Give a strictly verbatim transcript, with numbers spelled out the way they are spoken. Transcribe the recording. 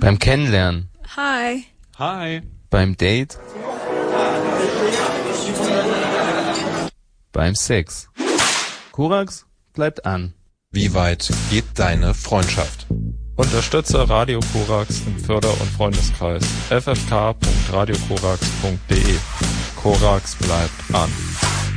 Beim Kennenlernen. Hi. Hi. Beim Date. Beim Sex. Korax bleibt an. Wie weit geht deine Freundschaft? Unterstütze Radio Korax im Förder- und Freundeskreis. f f k punkt radio korax punkt d e. Korax bleibt an.